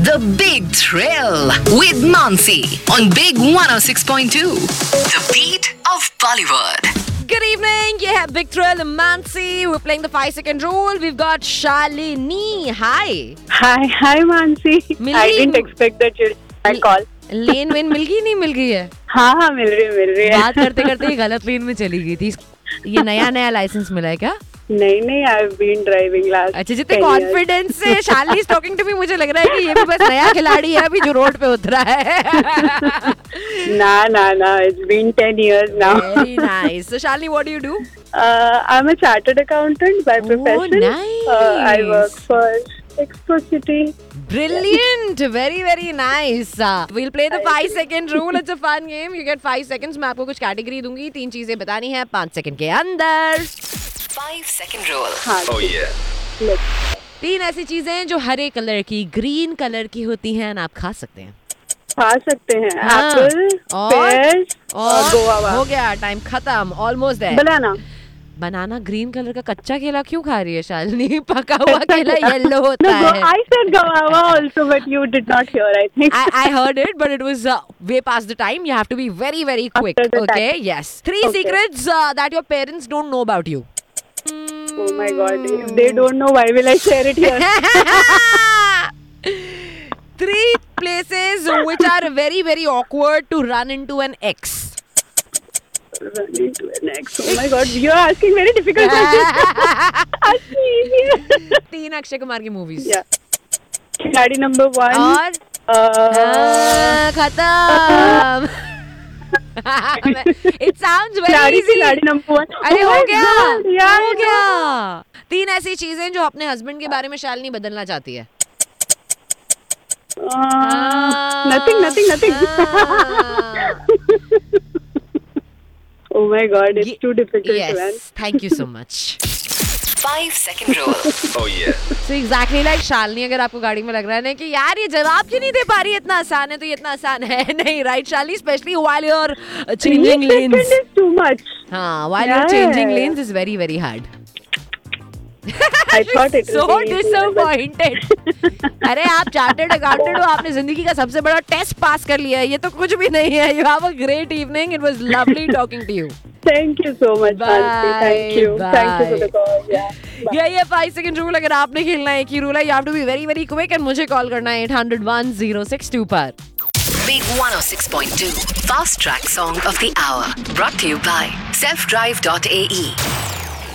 The Big Thrill with Mansi on Big 106.2. The beat of Bollywood. Good evening. ये है Big Thrill Mansi. We're playing the 5-second rule. We've got Shalini. Hi. Hi, Mansi. I didn't expect that you'll call. Lane when मिल गई नहीं मिल गई है? हाँ मिल रही है. बात करते करते गलत लेन में चली गई थी. ये नया लाइसेंस मिला है क्या? नहीं, I've been driving last. अच्छा, जितने कॉन्फिडेंस से Shalini is talking to me, मुझे लग रहा है कि ये भी बस नया खिलाड़ी है अभी जो रोड पे उतरा है. ना, it's been 10 years now. Very nice. So Shalini, what do you do? I'm a chartered accountant by profession. Nice. I work for Expo City. Brilliant. Very, very nice. We'll play the 5-second rule. It's a fun game. You get 5 seconds. मैं आपको कुछ category दूंगी, 3 चीजें बतानी है 5 second के अंदर. 5-second rule. हाँ. Oh yeah. 3 ऐसी चीजें जो हरे कलर की, ग्रीन कलर की होती हैं, आप खा सकते हैं. खा सकते हैं. हाँ. एप्पल, पेयर और गोवा. हो गया, टाइम खत्म. Almost there. Banana green colour का कच्चा केला क्यों खा रही है शालिनी? पका हुआ केला येलो होता है. I said guava also, but you did not hear, I think. I heard it, but it was way past the time. You have to be very, very quick. After the Okay, time. yes. 3 secrets that your parents don't know about you. Oh my God! If they don't know, why will I share it here? 3 places which are very, very awkward to run into an ex. Run into an ex. Oh my God! You are asking very difficult questions. Ask me easy. 3 Akshay Kumar की movies. Yeah. खिलाड़ी number 1. और खत्म. It sounds very easy. खिलाड़ी number 1. अरे हो गया. हो गया. 3 ऐसी चीजें जो अपने हस्बैंड के बारे में शालिनी बदलना चाहती है. Nothing. Oh my God, it's too difficult to answer. Yes, thank you so much. 5-second rule. Oh yeah. So exactly like Shalini, अगर आपको गाड़ी में लग रहा है ना कि यार ये जवाब क्यों नहीं दे पा रही, इतना आसान है, तो ये इतना आसान है नहीं, right Shalini? Especially while you're changing 3 lanes. seconds is too much. हाँ, while you're changing lanes is very, very hard. I thought it so would be easy, disappointed. अरे आप चार्टर्ड अकाउंटेंट हो, आपने जिंदगी का सबसे बड़ा टेस्ट पास कर लिया है, ये तो कुछ भी नहीं है. You have a great evening. It was lovely talking to you. Thank you so much, Mansi. Thank you. Bye. Thank you for the call. Yeah. Bye. ये 5-second rule. अगर आपने खेलना है, एक ही रूल है, you have to be very, very quick and मुझे call करना है 800-1062 पर. Big 106.2 Fast Track Song of the Hour. Brought to you by selfdrive.ae.